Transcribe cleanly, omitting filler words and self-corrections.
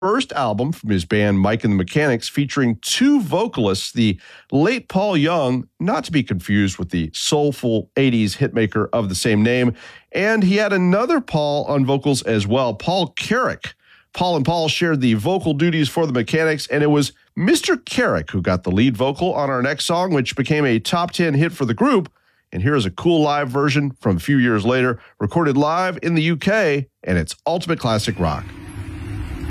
first album from his band Mike and the Mechanics, featuring two vocalists, the late Paul Young, not to be confused with the soulful 80s hitmaker of the same name, and he had another Paul on vocals as well, Paul Carrick. Paul and Paul shared the vocal duties for the Mechanics, and it was Mr. Carrick who got the lead vocal on our next song, which became a top 10 hit for the group. And here is a cool live version from a few years later, recorded live in the UK, and it's ultimate classic rock.